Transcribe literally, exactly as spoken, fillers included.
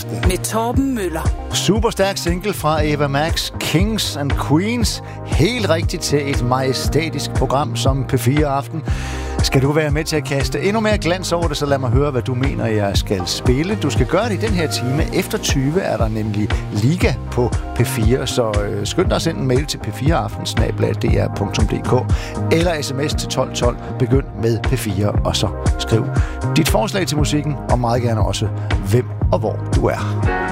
Aften. Med Torben Møller. Super stærk single fra Eva Max, Kings and Queens. Helt rigtigt til et majestætisk program som P fire Aften. Skal du være med til at kaste endnu mere glans over det, så lad mig høre, hvad du mener, jeg skal spille. Du skal gøre det i den her time. Efter tyve er der nemlig Liga på P fire, så øh, skynd dig at sende en mail til p fire aften snabel-a d r punktum d k eller sms til tolv tolv. Begynd med P fire, og så skriv dit forslag til musikken, og meget gerne også, hvem og hvor du er.